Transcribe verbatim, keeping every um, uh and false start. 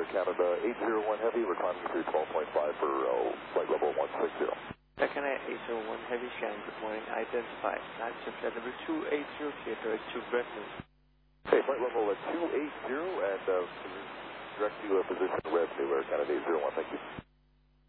Air Canada eight zero one Heavy, we're climbing through twelve point five for uh, flight level one six zero. Air Canada eight zero one Heavy scan, good morning, identified, Nature flight number two eight zero, theater to Brentwood. Okay, flight level at two eight zero and uh, direct to uh, position Rev New Air Canada eight zero one, thank you.